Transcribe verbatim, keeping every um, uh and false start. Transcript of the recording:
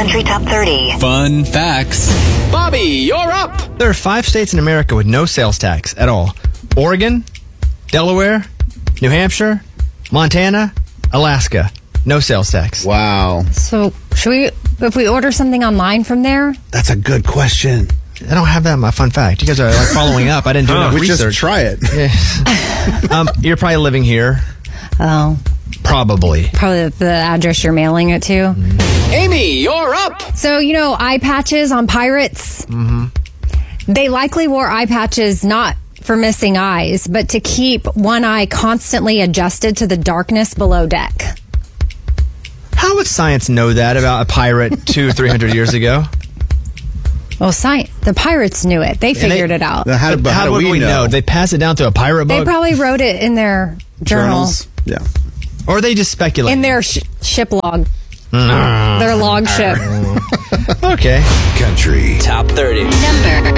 Country Top thirty. Fun facts. Bobby, you're up. There are five states in America with no sales tax at all. Oregon, Delaware, New Hampshire, Montana, Alaska. No sales tax. Wow. So, should we, if we order something online from there? That's a good question. I don't have that in my fun fact. You guys are like following up. I didn't do enough We research. just try it. Yeah. um, you're probably living here. Oh, Probably. probably the address you're mailing it to. Amy, you're up. So, you know, eye patches on pirates? Mm-hmm. They likely wore eye patches not for missing eyes, but to keep one eye constantly adjusted to the darkness below deck. How would science know that about a pirate two or three hundred years ago? Well, science, the pirates knew it. They figured they- it out. Now, how, but How, how do would we, we know? They pass it down to a pirate They book? probably wrote it in their journal, Journals? Yeah. Or they just speculate? in their sh- ship log, their log ship. Okay. Country Top thirty. Number